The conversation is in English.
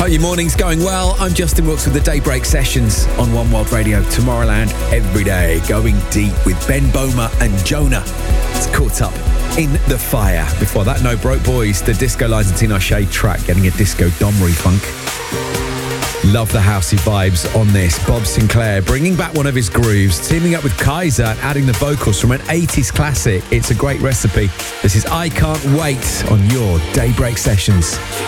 Hope your morning's going well. I'm Justin Wilkes with the Daybreak Sessions on One World Radio. Tomorrowland every day, going deep with Ben Boma and Jonah. It's Caught Up in the Fire. Before that, No Broke Boys, the Disco Lies and Tina Shea track, getting a disco domry funk. Love the housey vibes on this. Bob Sinclair bringing back one of his grooves, teaming up with Kaiser and adding the vocals from an 80s classic. It's a great recipe. This is I Can't Wait on your Daybreak Sessions.